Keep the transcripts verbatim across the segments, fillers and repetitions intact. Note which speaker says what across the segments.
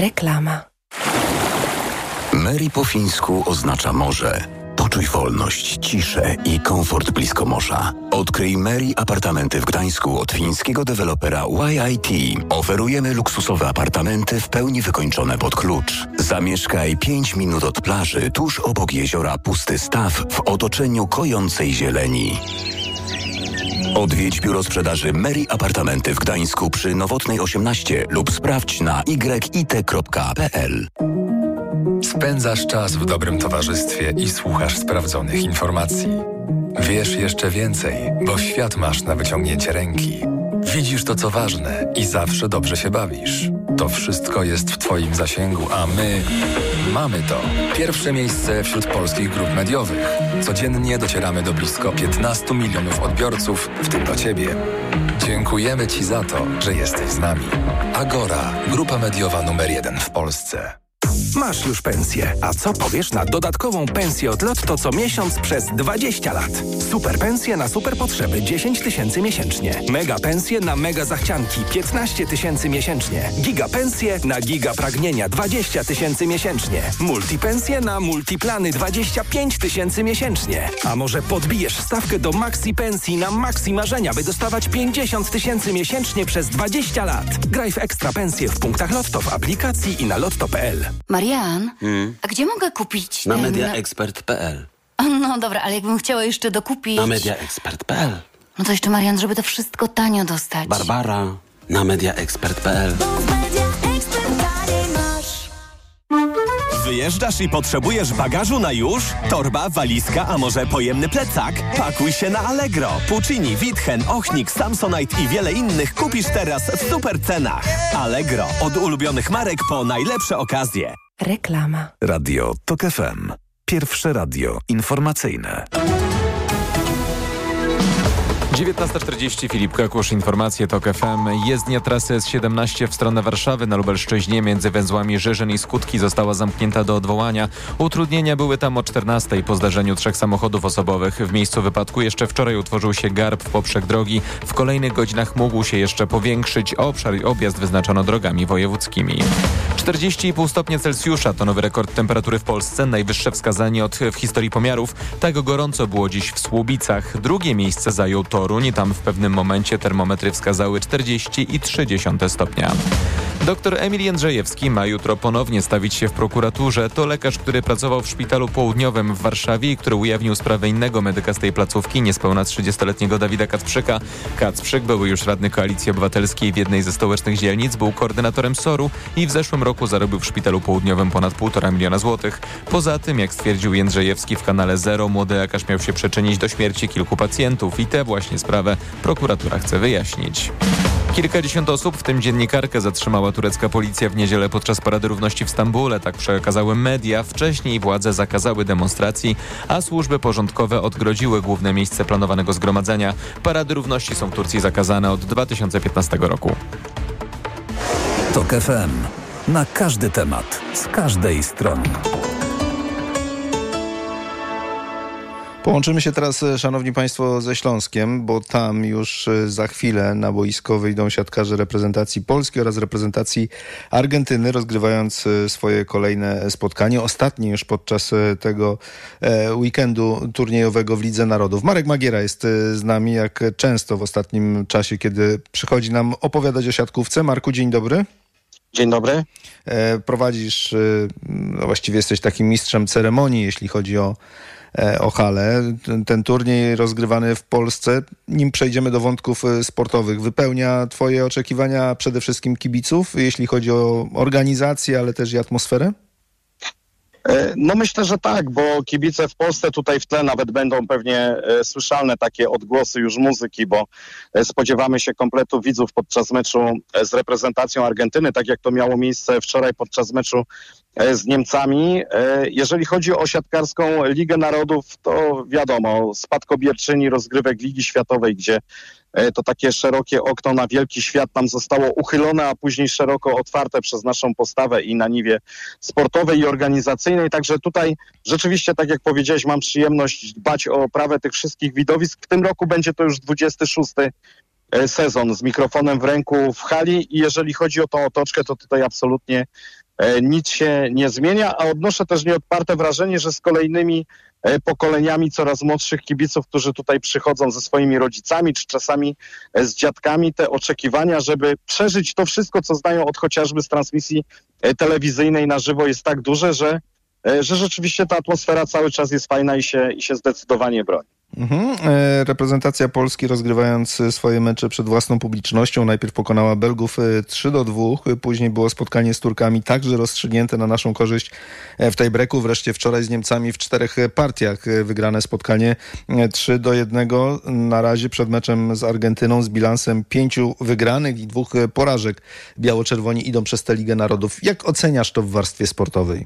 Speaker 1: Reklama.
Speaker 2: Mary po fińsku oznacza morze. Poczuj wolność, ciszę i komfort blisko morza. Odkryj Mary apartamenty w Gdańsku od fińskiego dewelopera Y I T. Oferujemy luksusowe apartamenty w pełni wykończone pod klucz. Zamieszkaj pięć minut od plaży, tuż obok jeziora Pusty Staw w otoczeniu kojącej zieleni. Odwiedź biuro sprzedaży Mary Apartamenty w Gdańsku przy Nowotnej osiemnaście lub sprawdź na y i t kropka p l.
Speaker 3: Spędzasz czas w dobrym towarzystwie i słuchasz sprawdzonych informacji. Wiesz jeszcze więcej, bo świat masz na wyciągnięcie ręki. Widzisz to, co ważne i zawsze dobrze się bawisz. To wszystko jest w Twoim zasięgu, a my mamy to. Pierwsze miejsce wśród polskich grup mediowych. Codziennie docieramy do blisko piętnastu milionów odbiorców, w tym do Ciebie. Dziękujemy Ci za to, że jesteś z nami. Agora, grupa mediowa numer jeden w Polsce.
Speaker 4: Masz już pensję, a co powiesz na dodatkową pensję od Lotto co miesiąc przez dwadzieścia lat? Super pensje na super potrzeby dziesięć tysięcy miesięcznie. Mega pensje na mega zachcianki piętnaście tysięcy miesięcznie. Giga pensje na giga pragnienia dwadzieścia tysięcy miesięcznie. Multi pensje na multiplany dwadzieścia pięć tysięcy miesięcznie. A może podbijesz stawkę do maxi pensji na maxi marzenia, by dostawać pięćdziesiąt tysięcy miesięcznie przez dwadzieścia lat. Graj w ekstra pensje w punktach Lotto w aplikacji i na lotto kropka p l.
Speaker 5: Marian,
Speaker 6: hmm?
Speaker 5: a gdzie mogę kupić
Speaker 6: Na
Speaker 5: ten...
Speaker 6: mediaexpert kropka p l.
Speaker 5: No dobra, ale jakbym chciała jeszcze dokupić...
Speaker 6: Na mediaexpert kropka p l.
Speaker 5: No to jeszcze, Marian, żeby to wszystko tanio dostać.
Speaker 6: Barbara, na mediaexpert kropka p l.
Speaker 7: Wyjeżdżasz i potrzebujesz bagażu na już? Torba, walizka, a może pojemny plecak? Pakuj się na Allegro. Puccini, Witchen, Ochnik, Samsonite i wiele innych kupisz teraz w super cenach. Allegro. Od ulubionych marek po najlepsze okazje.
Speaker 1: Reklama.
Speaker 4: Radio TOK F M. Pierwsze radio informacyjne.
Speaker 8: dziewiętnasta czterdzieści, Filip Kakusz, informacje TOK F M. Jezdnia trasy S siedemnaście w stronę Warszawy na Lubelszczyźnie między węzłami Żyżyn i Skutki została zamknięta do odwołania. Utrudnienia były tam o czternastej po zdarzeniu trzech samochodów osobowych. W miejscu wypadku jeszcze wczoraj utworzył się garb w poprzek drogi. W kolejnych godzinach mógł się jeszcze powiększyć. Obszar i objazd wyznaczono drogami wojewódzkimi. czterdzieści i pół stopnia Celsjusza to nowy rekord temperatury w Polsce. Najwyższe wskazanie od w historii pomiarów. Tak gorąco było dziś w Słubicach. Drugie miejsce zajął Toruń. Tam w pewnym momencie termometry wskazały czterdzieści i trzy dziesiąte stopnia. Doktor Emil Jędrzejewski ma jutro ponownie stawić się w prokuraturze. To lekarz, który pracował w szpitalu południowym w Warszawie i który ujawnił sprawę innego medyka z tej placówki, niespełna trzydziestoletniego Dawida Kacprzyka. Kacprzyk, były już radny Koalicji Obywatelskiej w jednej ze stołecznych dzielnic, był koordynatorem S O R-u i w zeszłym roku zarobił w szpitalu południowym ponad półtora miliona złotych. Poza tym, jak stwierdził Jędrzejewski w kanale Zero, młody lekarz miał się przyczynić do śmierci kilku pacjentów i tę właśnie sprawę prokuratura chce wyjaśnić. Kilkadziesiąt osób, w tym dziennikarkę, zatrzymała turecka policja w niedzielę podczas Parady Równości w Stambule. Tak przekazały media. Wcześniej władze zakazały demonstracji, a służby porządkowe odgrodziły główne miejsce planowanego zgromadzenia. Parady Równości są w Turcji zakazane od dwa tysiące piętnastego roku.
Speaker 4: TOK F M. Na każdy temat, z każdej strony.
Speaker 9: Połączymy się teraz, szanowni państwo, ze Śląskiem, bo tam już za chwilę na boisko wyjdą siatkarze reprezentacji Polski oraz reprezentacji Argentyny, rozgrywając swoje kolejne spotkanie, ostatnie już podczas tego weekendu turniejowego w Lidze Narodów. Marek Magiera jest z nami, jak często w ostatnim czasie, kiedy przychodzi nam opowiadać o siatkówce. Marku, dzień dobry.
Speaker 10: Dzień dobry.
Speaker 9: Prowadzisz, no właściwie jesteś takim mistrzem ceremonii, jeśli chodzi o o halę. Ten, ten turniej rozgrywany w Polsce, nim przejdziemy do wątków sportowych, wypełnia twoje oczekiwania przede wszystkim kibiców, jeśli chodzi o organizację, ale też i atmosferę?
Speaker 10: No myślę, że tak, bo kibice w Polsce tutaj w tle nawet będą pewnie e, słyszalne takie odgłosy już muzyki, bo e, spodziewamy się kompletu widzów podczas meczu e, z reprezentacją Argentyny, tak jak to miało miejsce wczoraj podczas meczu e, z Niemcami. E, jeżeli chodzi o siatkarską Ligę Narodów, to wiadomo, spadkobierczyni rozgrywek Ligi Światowej, gdzie to takie szerokie okno na wielki świat nam zostało uchylone, a później szeroko otwarte przez naszą postawę i na niwie sportowej i organizacyjnej. Także tutaj rzeczywiście, tak jak powiedziałeś, mam przyjemność dbać o prawę tych wszystkich widowisk. W tym roku będzie to już dwudziesty szósty sezon z mikrofonem w ręku w hali i jeżeli chodzi o tą otoczkę, to tutaj absolutnie nic się nie zmienia, a odnoszę też nieodparte wrażenie, że z kolejnymi pokoleniami coraz młodszych kibiców, którzy tutaj przychodzą ze swoimi rodzicami, czy czasami z dziadkami, te oczekiwania, żeby przeżyć to wszystko, co znają od chociażby z transmisji telewizyjnej na żywo, jest tak duże, że, że rzeczywiście ta atmosfera cały czas jest fajna i się, i się zdecydowanie broni.
Speaker 9: Mhm. E, reprezentacja Polski, rozgrywając swoje mecze przed własną publicznością, najpierw pokonała Belgów trzy do dwóch, później było spotkanie z Turkami także rozstrzygnięte na naszą korzyść w tiebreaku, wreszcie wczoraj z Niemcami w czterech partiach wygrane spotkanie trzy do jednego. Na razie przed meczem z Argentyną z bilansem pięciu wygranych i dwóch porażek biało-czerwoni idą przez tę Ligę Narodów. Jak oceniasz to w warstwie sportowej?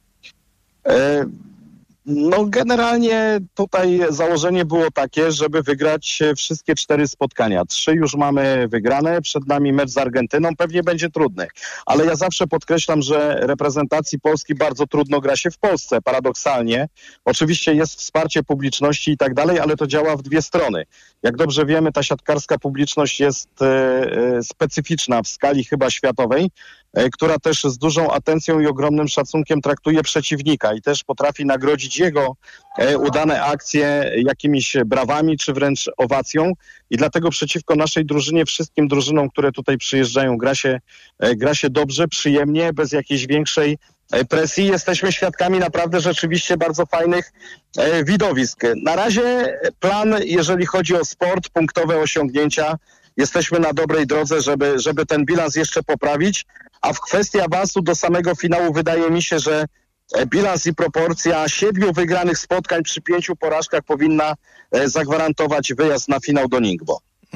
Speaker 10: E- No generalnie tutaj założenie było takie, żeby wygrać wszystkie cztery spotkania. Trzy już mamy wygrane, przed nami mecz z Argentyną, pewnie będzie trudny. Ale ja zawsze podkreślam, że reprezentacji Polski bardzo trudno gra się w Polsce, paradoksalnie. Oczywiście jest wsparcie publiczności i tak dalej, ale to działa w dwie strony. Jak dobrze wiemy, ta siatkarska publiczność jest e, specyficzna w skali chyba światowej, e, która też z dużą atencją i ogromnym szacunkiem traktuje przeciwnika i też potrafi nagrodzić jego e, udane akcje jakimiś brawami czy wręcz owacją i dlatego przeciwko naszej drużynie, wszystkim drużynom, które tutaj przyjeżdżają, gra się, e, gra się dobrze, przyjemnie, bez jakiejś większej presji. Jesteśmy świadkami naprawdę rzeczywiście bardzo fajnych e, widowisk. Na razie plan, jeżeli chodzi o sport, punktowe osiągnięcia, jesteśmy na dobrej drodze, żeby, żeby ten bilans jeszcze poprawić, a w kwestii awansu do samego finału wydaje mi się, że bilans i proporcja siedmiu wygranych spotkań przy pięciu porażkach powinna e, zagwarantować wyjazd na finał do Ningbo.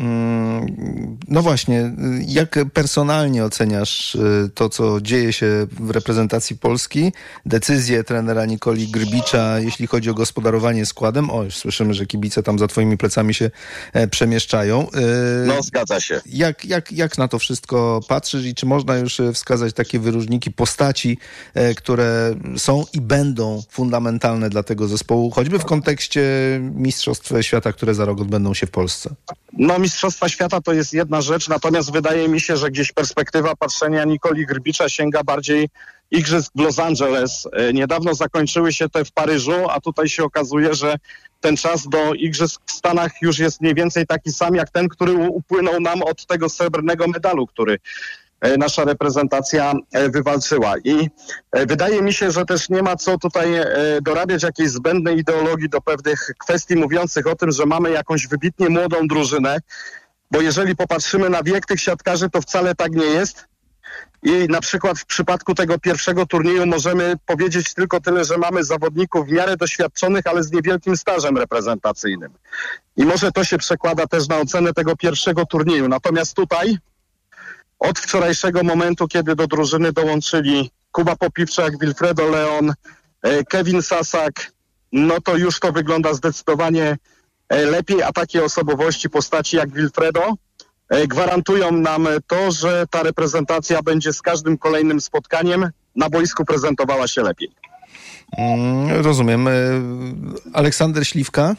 Speaker 9: No właśnie, jak personalnie oceniasz to, co dzieje się w reprezentacji Polski? Decyzję trenera Nikoli Grbicza, jeśli chodzi o gospodarowanie składem. O, już słyszymy, że kibice tam za twoimi plecami się przemieszczają.
Speaker 10: No, zgadza się.
Speaker 9: Jak, jak, jak na to wszystko patrzysz i czy można już wskazać takie wyróżniki postaci, które są i będą fundamentalne dla tego zespołu, choćby w kontekście Mistrzostw Świata, które za rok odbędą się w Polsce?
Speaker 10: No, Mistrzostwa Świata to jest jedna rzecz, natomiast wydaje mi się, że gdzieś perspektywa patrzenia Nikoli Grbicza sięga bardziej igrzysk w Los Angeles. Niedawno zakończyły się te w Paryżu, a tutaj się okazuje, że ten czas do igrzysk w Stanach już jest mniej więcej taki sam jak ten, który upłynął nam od tego srebrnego medalu, który nasza reprezentacja wywalczyła. I wydaje mi się, że też nie ma co tutaj dorabiać jakiejś zbędnej ideologii do pewnych kwestii mówiących o tym, że mamy jakąś wybitnie młodą drużynę, bo jeżeli popatrzymy na wiek tych siatkarzy, to wcale tak nie jest. I na przykład w przypadku tego pierwszego turnieju możemy powiedzieć tylko tyle, że mamy zawodników w miarę doświadczonych, ale z niewielkim stażem reprezentacyjnym. I może to się przekłada też na ocenę tego pierwszego turnieju. Natomiast tutaj od wczorajszego momentu, kiedy do drużyny dołączyli Kuba Popiwczak, Wilfredo Leon, Kevin Sasak, no to już to wygląda zdecydowanie lepiej, a takie osobowości, postaci jak Wilfredo gwarantują nam to, że ta reprezentacja będzie z każdym kolejnym spotkaniem na boisku prezentowała się lepiej.
Speaker 9: Mm, rozumiem. Aleksander Śliwka?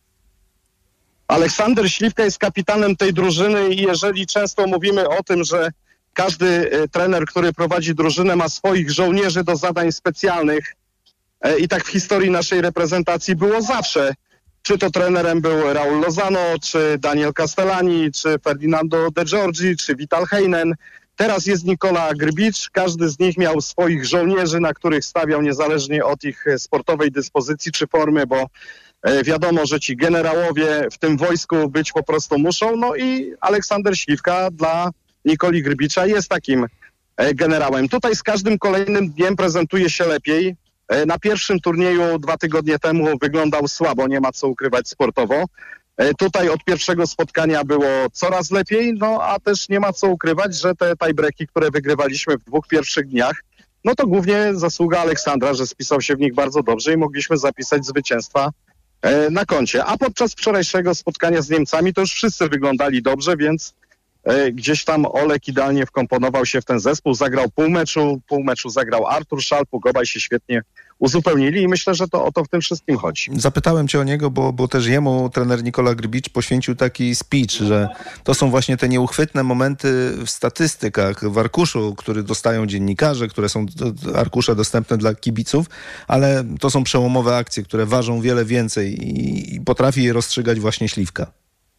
Speaker 10: Aleksander Śliwka jest kapitanem tej drużyny i jeżeli często mówimy o tym, że każdy trener, który prowadzi drużynę, ma swoich żołnierzy do zadań specjalnych i tak w historii naszej reprezentacji było zawsze. Czy to trenerem był Raul Lozano, czy Daniel Castellani, czy Ferdinando De Giorgi, czy Vital Heinen. Teraz jest Nikola Grbicz. Każdy z nich miał swoich żołnierzy, na których stawiał niezależnie od ich sportowej dyspozycji czy formy, bo wiadomo, że ci generałowie w tym wojsku być po prostu muszą. No i Aleksander Śliwka dla Nikoli Grbicza jest takim generałem. Tutaj z każdym kolejnym dniem prezentuje się lepiej. Na pierwszym turnieju dwa tygodnie temu wyglądał słabo, nie ma co ukrywać sportowo. Tutaj od pierwszego spotkania było coraz lepiej, no a też nie ma co ukrywać, że te tiebreaki, które wygrywaliśmy w dwóch pierwszych dniach, no to głównie zasługa Aleksandra, że spisał się w nich bardzo dobrze i mogliśmy zapisać zwycięstwa na koncie. A podczas wczorajszego spotkania z Niemcami to już wszyscy wyglądali dobrze, więc Gdzieś tam Olek idealnie wkomponował się w ten zespół, zagrał pół meczu, pół meczu zagrał Artur Szalpuk, obaj się świetnie uzupełnili i myślę, że to o to w tym wszystkim chodzi.
Speaker 9: Zapytałem cię o niego, bo, bo też jemu trener Nikola Grbicz poświęcił taki speech, że to są właśnie te nieuchwytne momenty w statystykach, w arkuszu, który dostają dziennikarze, które są arkusze dostępne dla kibiców, ale to są przełomowe akcje, które ważą wiele więcej i, i potrafi je rozstrzygać właśnie Śliwka.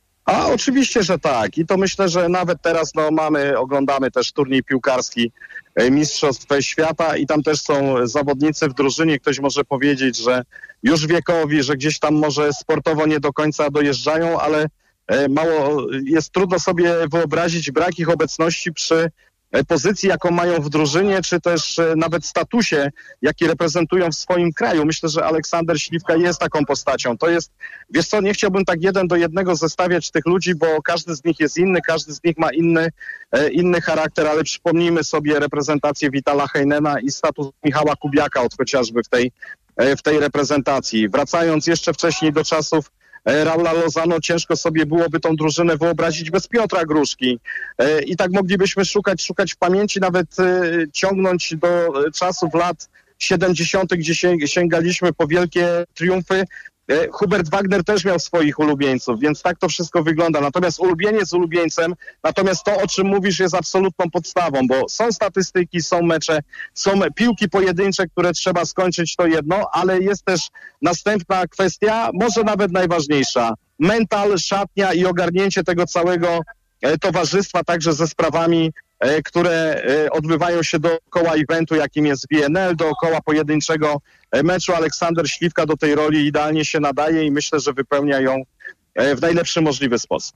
Speaker 10: A oczywiście, że tak. I to myślę, że nawet teraz no, mamy, oglądamy też turniej piłkarski Mistrzostw Świata i tam też są zawodnicy w drużynie. Ktoś może powiedzieć, że już wiekowi, że gdzieś tam może sportowo nie do końca dojeżdżają, ale mało jest trudno sobie wyobrazić brak ich obecności przy pozycji, jaką mają w drużynie, czy też nawet statusie, jaki reprezentują w swoim kraju. Myślę, że Aleksander Śliwka jest taką postacią. To jest, wiesz co, nie chciałbym tak jeden do jednego zestawiać tych ludzi, bo każdy z nich jest inny, każdy z nich ma inny, inny charakter, ale przypomnijmy sobie reprezentację Witala Heinena i status Michała Kubiaka od chociażby w tej, w tej reprezentacji. Wracając jeszcze wcześniej do czasów Raula Lozano, ciężko sobie byłoby tą drużynę wyobrazić bez Piotra Gruszki. I tak moglibyśmy szukać, szukać w pamięci, nawet ciągnąć do czasów lat siedemdziesiątych, gdzie sięgaliśmy po wielkie triumfy. Hubert Wagner też miał swoich ulubieńców, więc tak to wszystko wygląda. Natomiast ulubieniec ulubieńcem, natomiast to, o czym mówisz, jest absolutną podstawą, bo są statystyki, są mecze, są piłki pojedyncze, które trzeba skończyć, to jedno, ale jest też następna kwestia, może nawet najważniejsza. Mental, szatnia i ogarnięcie tego całego towarzystwa, także ze sprawami, które odbywają się dookoła eventu, jakim jest B N L, dookoła pojedynczego meczu. Aleksander Śliwka do tej roli idealnie się nadaje i myślę, że wypełnia ją w najlepszy możliwy sposób.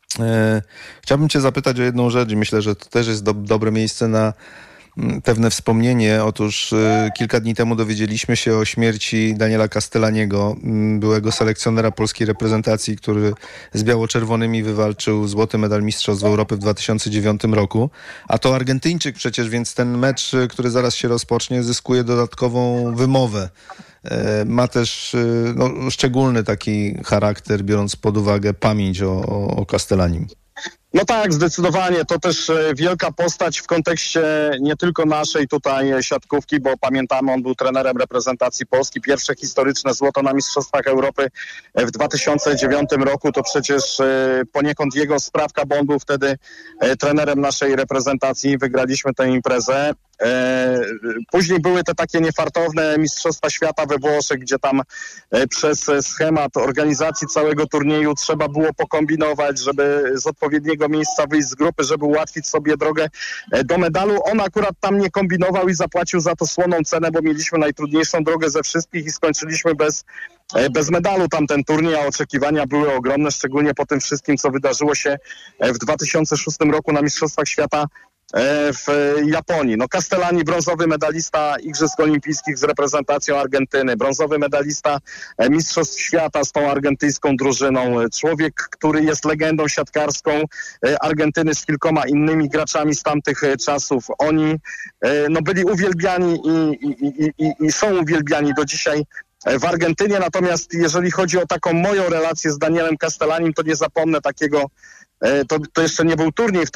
Speaker 9: Chciałbym cię zapytać o jedną rzecz i myślę, że to też jest do, dobre miejsce na pewne wspomnienie. Otóż y, kilka dni temu dowiedzieliśmy się o śmierci Daniela Castellaniego, y, byłego selekcjonera polskiej reprezentacji, który z biało-czerwonymi wywalczył złoty medal Mistrzostw Europy w dwa tysiące dziewiątym roku. A to Argentyńczyk przecież, więc ten mecz, który zaraz się rozpocznie, zyskuje dodatkową wymowę. Y, ma też y, no, szczególny taki charakter, biorąc pod uwagę pamięć o, o, o Castellanim.
Speaker 10: No tak, zdecydowanie. To też wielka postać w kontekście nie tylko naszej tutaj siatkówki, bo pamiętamy, on był trenerem reprezentacji Polski. Pierwsze historyczne złoto na Mistrzostwach Europy w dwa tysiące dziewiątym roku to przecież poniekąd jego sprawka, bo on był wtedy trenerem naszej reprezentacji. Wygraliśmy tę imprezę. Później były te takie niefartowne Mistrzostwa Świata we Włoszech, gdzie tam przez schemat organizacji całego turnieju trzeba było pokombinować, żeby z odpowiedniego miejsca wyjść z grupy, żeby ułatwić sobie drogę do medalu. On akurat tam nie kombinował i zapłacił za to słoną cenę, bo mieliśmy najtrudniejszą drogę ze wszystkich i skończyliśmy bez, bez medalu tamten turniej, a oczekiwania były ogromne, szczególnie po tym wszystkim, co wydarzyło się w dwa tysiące szóstym roku na Mistrzostwach Świata w Japonii. No Castellani, brązowy medalista Igrzysk Olimpijskich z reprezentacją Argentyny, brązowy medalista Mistrzostw Świata z tą argentyńską drużyną. Człowiek, który jest legendą siatkarską Argentyny z kilkoma innymi graczami z tamtych czasów. Oni no, byli uwielbiani i, i, i, i są uwielbiani do dzisiaj w Argentynie. Natomiast jeżeli chodzi o taką moją relację z Danielem Castellanim, to nie zapomnę takiego, to, to jeszcze nie był turniej w